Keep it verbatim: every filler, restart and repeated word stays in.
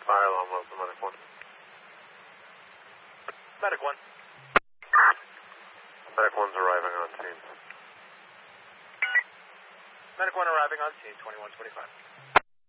Fire alarm, Wilson, Medic one. Medic one. Medic one's arriving on scene. Medic one arriving on scene, twenty-one twenty-five.